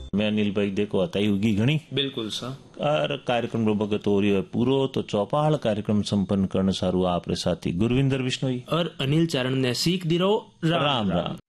मैं अनिल भाई देखो अताई होगी घनी बिल्कुल सा और कार्यक्रम रो भगत हो रही है पूरो तो चौपाल कार्यक्रम संपन्न करने सारू आप रे साथी गुरविंदर बिश्नोई और अनिल चारण ने सीख दी रहो। राम राम।